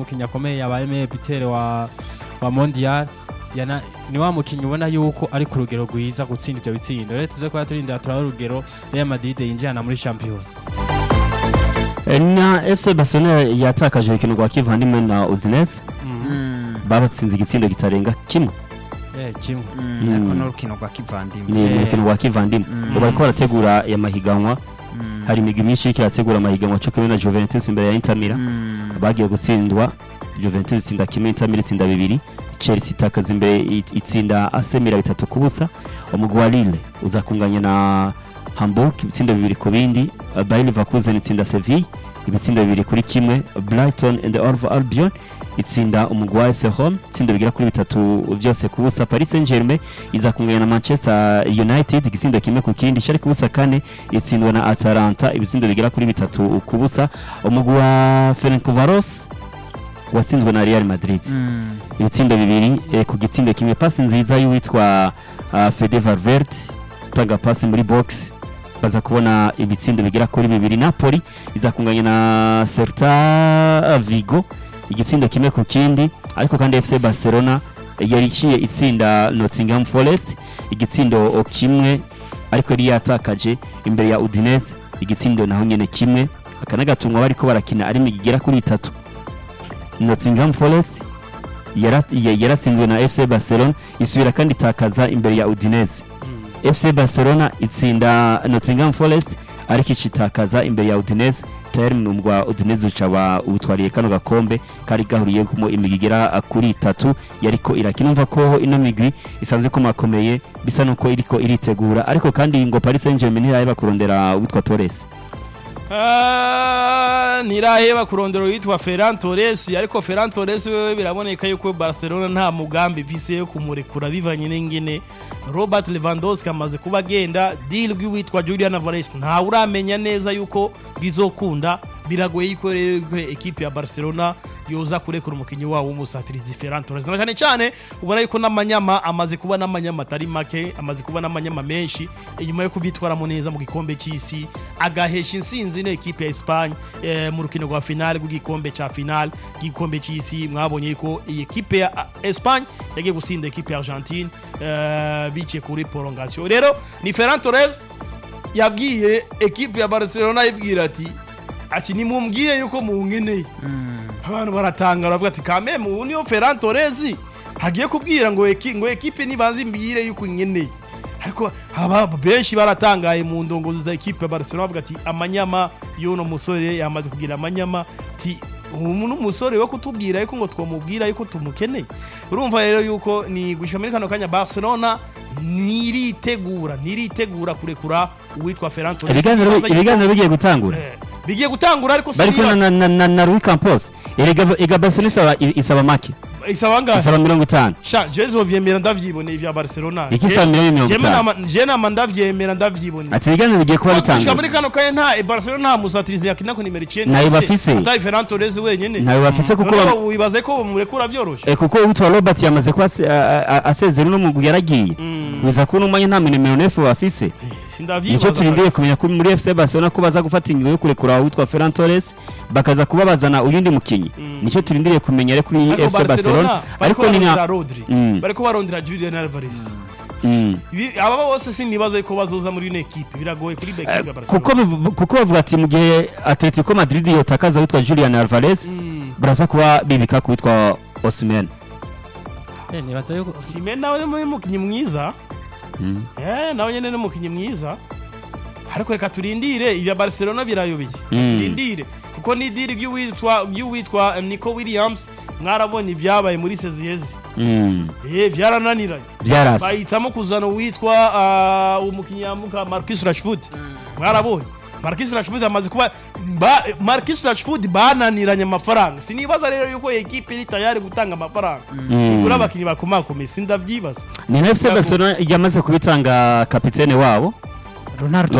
n'umukinnyi akomeye yabaye meilleur buteur wa mondial ni wa mukinnyi ubona yuko ari ku rugero rwiza gutsinda ibyo bitsindo rero tuze kuba turindira turaba urugero Real Madrid yinjirana muri champion na FC Barcelona yatakaje urukino rwa kivandimwe na Udinese babatsinze igitsindo kitarenga kimwe kimwe ariko n'urukino rwa kivandimwe ni urukino rwa kivandimwe bariko barategura ya mahiganwa hari imigwi myinshi ikirategura amahiganwa cyo kumwe na Juventus imbere ya Inter Milan bagiye gutsindwa Juventus itsinda kimwe Inter Milan itsinda bibiri Chelsea itakaza imbere itsinda AC Milan 3-0 umugwi wa Lille uzakunganya na Hamburg ibitsindo bibiri ku bindi Bayer Leverkusen itsinda Sevilla ibitsindo bibiri kuri kimwe Brighton and Hove Albion itsinda umugwi wa AS Roma itsinda bigira kuri 3 byose kubusa Paris Saint-Germain izakunganya na Manchester United igitsindo kimwe ku kindi Schalke kubusa kane itsindwa na Atalanta ibitsindo bigira kuri 3 kubusa umugwi wa Ferencvaros watsinzwe na Real Madrid ibitsindo bibiri ku gitsindo kimwe pasi nziza y'uwitwa Fede Valverde tanga pasi muri box baza kubona ibitsindo bigira kuri bibiri Napoli izakunganya na Celta Vigo igitsindo kimwe ku kindi ariko kandi FC Barcelona yariciye itsinda Nottingham Forest igitsindo kimwe ariko yari yatakaje imbere ya Udinese igitsindo naho nyene kimwe akanagatumwa bariko barakina ari migigera kuri 3 Nottingham Forest yaratsinzwe na FC Barcelona isubira kandi takaza imbere ya Udinese FC Barcelona itsinda Nottingham Forest ariko icitakaza imbere ya Udinese terme umugwa Udinese ucaba utwariye kano gakombe kari gahuriye kumo imigigera kuri 3 yariko irakinumva ko ino migwi isanzwe ko makomeye bisa nuko iriko iritegura ariko kandi ngo Paris Saint-Germain iraye kurondera witwa Torres niraheba kurondero yitwa Ferran Torres ariko Ferran Torres wewe biraboneka yuko Barcelona nta mugambi vise yo kumurekura bivanye n'ingene Robert Lewandowski amaze kuba agenda deal witwa Julian Alvarez nta uramenya neza yuko bizokunda biragoye yuko equipe ya Barcelona yoza kurekura umukinyi wawo umusatirizi Ferran Torres na cyane ubona yuko n'amanyama amaze kuba n'amanyama atari make amaze kuba n'amanyama menshi inyuma yo kubitwara mu neza mu gikombe cy'isi agahesha insinzi ne equipe ya Espagne mu rukino rwa finale rw'igikombe ca finale gikombe cy'isi mwabonye ko iyi equipe ya Espagne yagiye gusinda equipe ya Argentine bice kuri prolongation rero ni Ferran Torres yabwiye equipe ya Barcelona ibwira ati nimumbwiye yuko mungeneye abantu baratangara bavuga ati kameme uniyo Ferran Torres hagiye kubwira ngo equipe nibanze imbire yuko ngeneye ariko aba benshi baratangaye mu ndongozi za equipe ya Barcelona bavuga ati amanyama y'uno musore yamaze kugira amanyama ati umuntu umusore wo kutubwira yuko ngo twamubwira yuko tumukeneye urumva rero yuko ni gushika muri kano kanya Barcelona niritegura kurekura uwitwa Ferran Torres ibiganiro bigiye gutangura ariko bariko na Rui Campos ega Barcelona isaba make isaba ngaho isaba 50 sha jezo vyemera ndavyiboneye vya Barcelona ikisa 50 je nama ndavyemera ndavyiboneye ati ibiganiro bigiye kuba bitangura muri kano kanya nta Barcelona nta musatirizi yakina ko nimero 9 nayo bafise utayi Ferran Torres wenyene nayo bafise kuko wibaze ko murekura byoroshe kuko witwa Robert yamaze kwa asezera no mu yaragiye wiza ko numanye nta nimero 9 bafise nicyo turindiye kumenya ko muri FC Barcelona ko baza gufata ingingo yo kurekura witwa Ferran Torres bakaza kubabazana uyundi mukinyi nicyo turindiriye kumenya rero kuri FC Barcelona ariko ni nka Rodri bariko barondera Julian Alvarez aba bose sinibaze ko bazoza muri une equipe biragoye kuri equipe ya Barcelona kuko bavuga ati mu gihe Atletico Madrid yotakaza witwa Julian Alvarez baraza kuba bibika ku witwa Osimhen nibaza yuko Osimhen nawe ni mukinyi mwiza nawe nyene ni mukinyi mwiza ariko reka turindire ibya Barcelona birayobeye turindire kuko ni diri y'uwitwa Nico Williams mwarabonye ibyabaye muri seziyezi byarananiranye bahitamo kuzana uwitwa umukinyi yamuka Marcus Rashford mwarabonye Marcus Rashford amaze kuba Marcus Rashford bananiranye amafaranga sinibaza rero yuko equipe iri tayari gutanga amafaranga kuri abakinyi bakomakomeye sindavyibaza ni FC Barcelona yamaze kubitanga kapitene wabo Ronaldo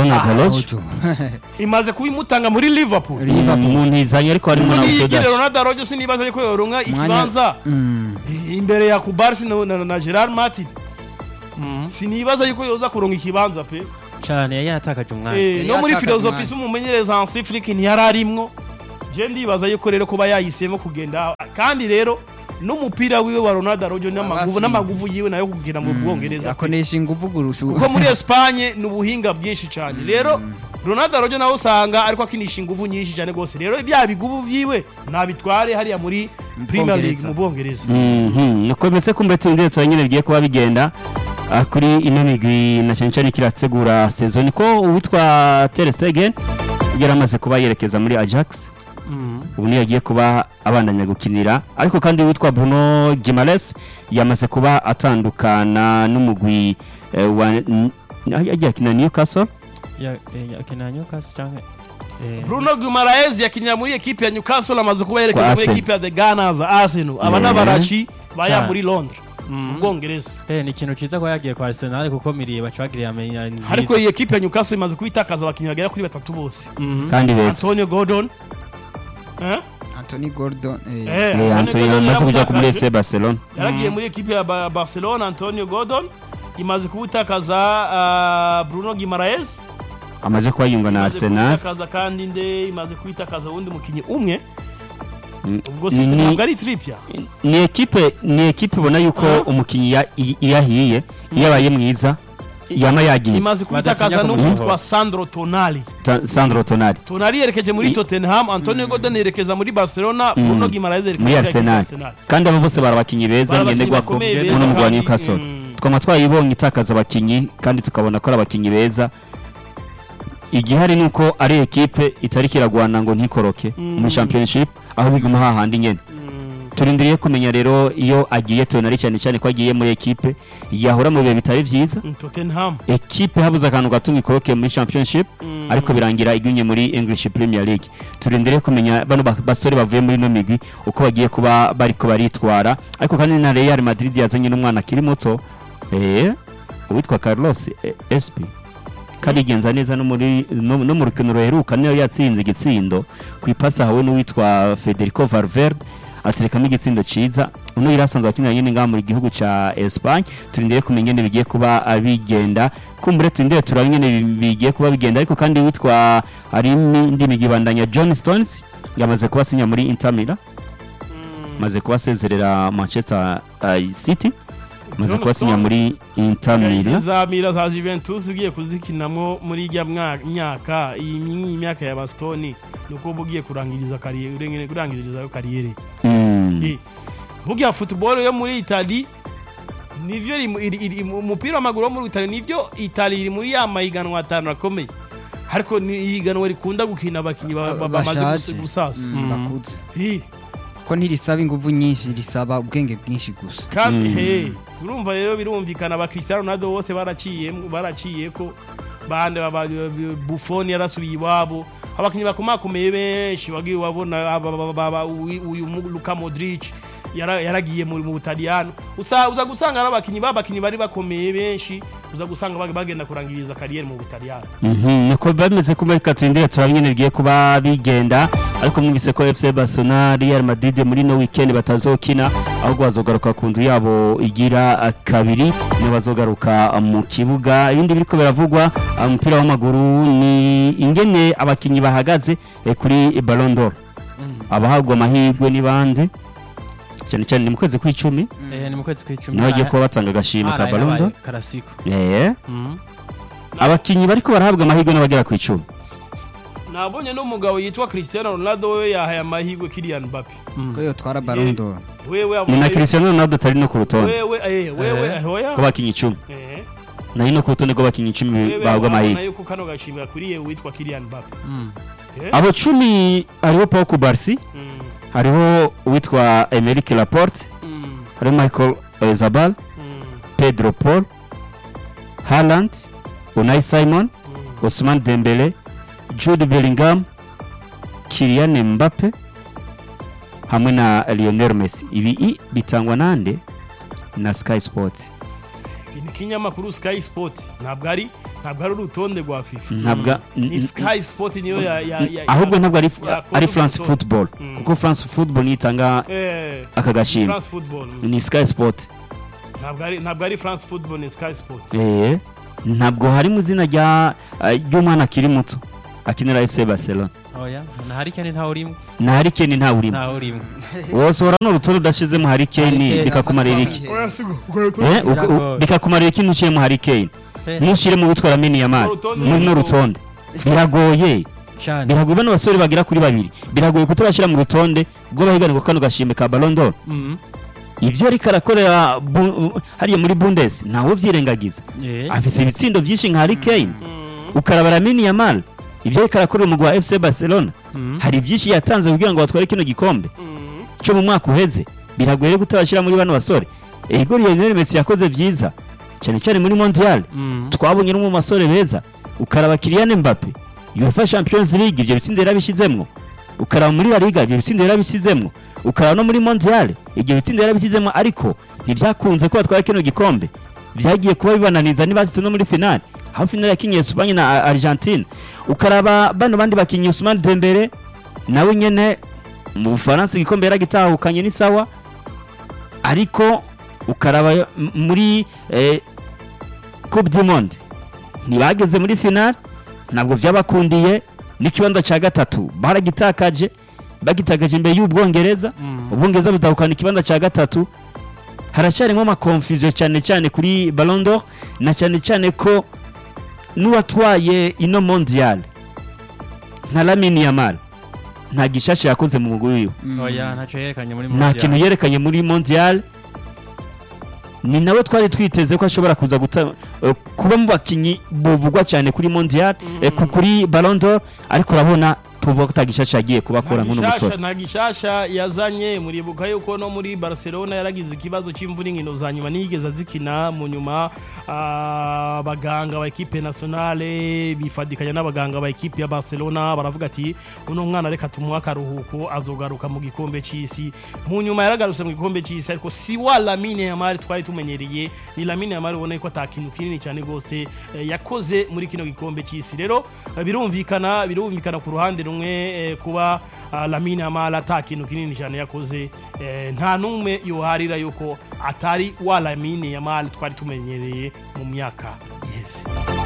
imaze kubimutanga muri Liverpool umuntu izanye ariko harimo na Usodas Ronaldo Rojo sinibaza yuko yoronka ikibanza imbere ya Kubarsi na Gerard Martin sinibaza yuko yoza kuronka ikibanza pe cyane yatakaje umwanya no muri philosophy umumenyereza Hansi Flick ntiyararimwo je ndibaza yuko rero kuba yahisemo kugenda kandi rero n'umupira wiwe wa Ronaldo Araújo n'amaguvu yiwe nayo kugenda mu Bwongereza akonesha ingufu gurusha kuko muri Espagne n'ubuhinga bwinshi cyane rero Ronaldo Araújo nawe usanga ariko akinisha ingufu nyinshi cyane gose rero bya bigubu vyiwe nabitware hariya muri Premier League mu Bwongereza nuko mbese kumbe tundire turanyene bigiye kuba bigenda kuri ino migwi na cyane kirategura saison ko uwitwa Ter Stegen yaramaze kuba yerekeza muri Ajax ubu niyo yagiye kuba abandanya gukinira ariko kandi witwa Bruno Guimaraes yamaze kuba atandukana n'umugwi yagiye akina Newcastle yakina Newcastle cyangwa Bruno Guimaraes yakinira muri equipe ya Newcastle amaze kuba yerekeza muri equipe ya The Gunners Arsenal abana barashi baya muri Londres Ubwongereza ni ikintu ciza ko yagiye kwa Arsenal kuko miriye bacagiriye amenya nziza ariko iyi equipe ya Newcastle imaze kubitakaza abakinnyi bagera kuri 3 bose kandi beza Antonio Gordon Anthony Gordon Antonio yamaze kujya muri FC Barcelona yaragiye muri equipe ya Barcelona Antonio Gordon imaze kubitakaza Bruno Guimaraes amaze kwayungwa na Arsenal kubitakaza kandi imaze kubitakaza wundi mukinyi umwe ubwo si ntabwo ari trip ya ni equipe bona yuko umukinyi yahiye yabaye mwiza yama yagiye imaze kubitakaza n'uwitwa Sandro Tonali Tonali yerekeje muri Tottenham Antonio Gordon yerekeza muri Barcelona Bruno Guimaraes yerekeza muri Arsenal kandi abo bose barabakinyi beza ngendegwa ko no mu Newcastle twama twayibonye itakaza abakinyi kandi tukabona ko abakinyi beza igihari nuko ari equipe itari kiragwana ngo ntikoroke mu championship aho biguma hahandi nyene turindiriye kumenya rero iyo agiye Tonali cyane ko agiye muri equipe yahora mu bihe bitari vyiza Tottenham equipe habuze akantu gatumye ikoroke muri championship ariko birangira igunye muri English Premier League turindiriye kumenya bano basore bavuye muri no migwi uko bagiye kuba bariko baritwara ariko kandi na Real Madrid yazanye n'umwana kiri muto uwitwa Carlos SP karigenza neza no mu rukino ruheruka niyo yatsinze igitsindo ku ipasa hawe n'uwitwa Federico Valverde aterekamo igitsindo ciza uno yirasanzwe akinira nyine ngaha muri gihugu ca Espagne turindire kumenya ne bigiye kuba abigenda kumbure turindire turabingene bigiye kuba bigenda ariko kandi witwa ari indi migibandanya John Stones yamaze kuba sinya muri Inter Milan maze kuba sezerera Manchester City maze kuba sinya muri Inter Milan za Juventus ugiye kuzikinamo muri ijya myaka iyi myaka ya Bastoni nuko bugiye kurangiriza kariyeri kurangiriza kariyeri bugiye football yo muri Italy nivyo umupira w'amaguru wo muri Italy nivyo Italy iri muri ya mahiganwa atanu akomeye ariko ni ihiganwa rikunda gukina abakinyi bamaze gusasa bakuze ko ntirisaba ingufu nyinshi risaba ubwenge bwinshi gusa kandi urumva rero birumvikana aba Cristiano Ronaldo bose baraciye ko bande Buffon yarasubiye iwabo abakinyi bakomakomeye benshi bagiye wabona uyu Luka Modric yaragiye mu Butaliyano uza gusanga abakinyi bari bakomeye benshi uza gusanga bagenda kurangiriza kariyeri mu Butaliyano niko bameze kumeka twindire turabnyene bigiye kuba bigenda ariko mwibise ko FC Barcelona Real Madrid muri no weekend batazokina ahubwo bazogaruka ku ndu yabo igira kabiri ne bazogaruka mu kibuga ibindi biriko biravugwa umupira w'amaguru ni ingene abakinyi bahagaze kuri Ballon d'Or abahagwa amahirwe ni bande cyane ni mu kwezi kw'icumi ni mu kwezi kw'icumi nagiye kuba batanga agashimwe ka Ballon d'Or karasiko abakinyi bariko barahabwa amahirwe n'abagera ku 10 nabonye n'umugabo yitwa Cristiano Ronaldo we yahaye amahirwe Kylian Mbappe ko yo twara Ballon d'Or ni na Cristiano Ronaldo tari no ku rutonde wewe hoya ko bakinyi 10 nayo no ku rutonde ko bakinyi 10 bahabwa amahirwe nayo ku kano gashimwe kuriye witwa Kylian Mbappe abo 10 ariho Pau Kubarsi hariho uwitwa Emerick Laporte hariho Michael Oyarzabal Pedro Paul Haaland Unai Simon Ousmane Dembele Jude Bellingham Kylian Mbappe hamwe na Lionel Messi ibi bitangwa nande na Sky Sports ni kinyamakuru Sky Sports ntabwo ari urutonde rwa FIFA ntabwo ni Sky Sports niyo ahubwo ntabwo ari France Football kuko France Football nitanga akagashimwe France Football ni Sky Sports ntabwo ari France Football ni Sky Sports ntabwo hari mu zina ry'umwana kiri muto akinira FC Barcelona oya na Harry Kane ntawe urimo na Harry Kane nta urimo ntawe urimo wosohora n'urutonde udashizemo Harry Kane Kane bikakumarira iki Biragoye. bikakumarira iki ntushiremo Harry Kane Eh. ntushiremo witwa Lamine Yamal Urutonde muri no rutonde biragoye cyane biragoye bano basore bagira kuri babiri biragoye kutabashira mu rutonde bwo bahiganirwa kano gashimwe ka Ballon d'Or ivyo ariko arakorera hariya muri Bundes ntawe vyirengagiza afise ibitsindo vyinshi nka Harry Kane ukaraba Lamine Yamal ivyo ariko arakorera umugwi wa FC Barcelona hari vyinshi yatanze kugira ngo batware kino gikombe cyo mu mwaka uheze biragoye rero kutabashira muri bano basore ego Lionel Messi yakoze vyiza cyane cyane muri Mondial twabonye no mu basore beza ukaraba Kylian Mbappe UEFA Champions League ivyo bitsindo yarabishizemwo ukaraba muri La Liga ivyo bitsindo yarabishizemwo ukaraba no muri Mondial ivyo bitsindo yarabishizemwo ariko ntivyakunze ko batwara kino gikombe vyagiye kuba bibananiza nibasitse no muri finale aho finale yakinye Espagne na Argentine ukaraba bano bandi bakinyi Ousmane Dembele nawe nyene mu Bufaransa igikombe yaragitahukanye ni sawa ariko ukaraba muri Coupe du Monde ntibageze muri finale ntabwo vyabakundiye n'ikibanza ca gatatu baragitakaje bagitakaje imbere y'Ubwongereza Ubwongereza butahukana ikibanza ca gatatu haracyarimo ama confusion cyane cyane kuri Ballon d'Or na cyane cyane ko n'uwatwaye ino Mondial nka Lamine Yamal nta gishasha yakoze mu mugwi wiwe oya ntacyo yerekanye muri nta kintu yerekanye muri Mondial ni nawe twari twiteze ko ashobora kuza kuba mu bakinyi buvugwa cyane kuri Mondial kuri Ballon d'Or ariko urabona tuvuga ko tagishasha agiye kubakora nk'uno musore nta gishasha yazanye muribuka yuko no muri Barcelona yaragize ikibazo cy'imvura inkino za nyuma nigeze azikina mu nyuma abaganga ba equipe nationale bifadikanya n'abaganga ba equipe ya Barcelona baravuga ati uno mwana reka tumuha karuhuko azogaruka mu gikombe cy'isi mu nyuma yaragarutse mu gikombe cy'isi ariko si wa Lamine Yamal twari tumenyereye ni Lamine Yamal ubona ko atakintu kinini cyane gose yakoze muri kino gikombe cy'isi rero birumvikana ku ruhande rumwe kuba Lamine Yamal atakintu kinini cyane yakoze nta numwe yoharira yuko atari wa Lamine Yamal twari tumenyereye mu myaka yeze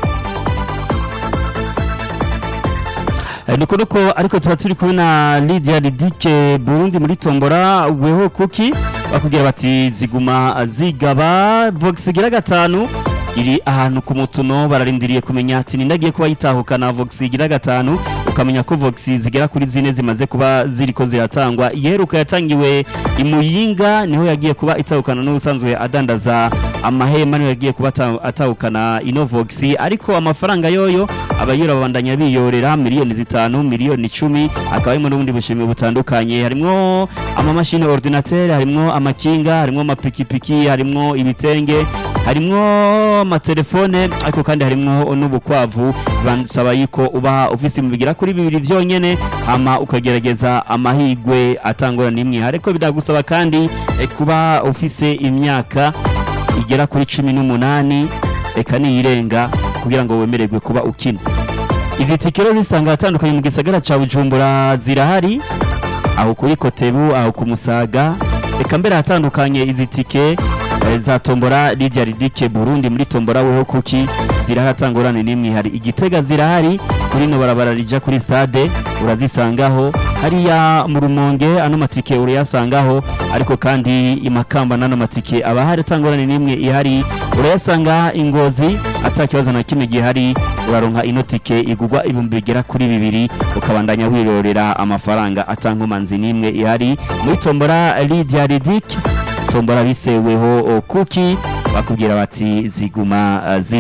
nuko ariko tuba turi kumwe na Lydia Ridike Burundi muri tombora weho kuki bakubwira bati ziguma zigaba box gira gatanu iri ahantu ku mutuno bararindiriye kumenya ati nindagiye kuba yitahukana Vox igira gatanu ukamenya ko Vox zigera kuri zine zimaze kuba ziriko ziratangwa yeruka yatangiwe imuyinga niho yagiye kuba itahukana n'ubusanzwe adandaza amahema niho yagiye kuba atahukana ino Vox ariko amafaranga yoyo abayura babandanya biyorera miliyoni 5 miliyoni 10 akaba harimo n'ubundi bushimwe butandukanye harimo amamashine ordinateur harimo amakinga harimo amapikipiki harimo ibitenge harimo amatelefone ariko kandi harimo n'ubukwavu bansaba yuko uba ofisi mu bigira kuri bibiri vyonyene ama ukagerageza amahigwe atangura nimwe ariko bidagusaba kandi kuba ofisi imyaka igera kuri 18 eka niyirenga kugira ngo wemererwe kuba ukina izi tikero bisanga atandukanye mu gisagara ca Bujumbura zirahari aho kuri Kotebu aho ku Musaga eka mbere atandukanye izi tike za tombora Lydia Ridike Burundi muri tombora weho kuki zirahatangorane nimwe hari Igitega zirahari kuri no barabara rija kuri stade urazisangaho hariya mu Rumonge ano matike urayasangaho ariko kandi imakamba nano matike abahari tangorane nimwe ihari urayasanga Ingozi atakibazo na kimwe gihari uraronka inotike igugwa ibumbi bigera kuri 2 ukabandanya wirorera amafaranga atankomanzi nimwe ihari muri tombora Lydia Ridike tombora biseweho kuki bakubwira bati ziguma